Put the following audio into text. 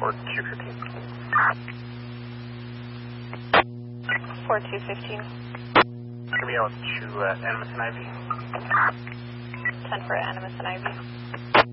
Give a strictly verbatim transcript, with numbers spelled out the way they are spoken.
four two fifteen. four two fifteen. Can we out to uh, Animus and Ivy? ten for Animus and Ivy.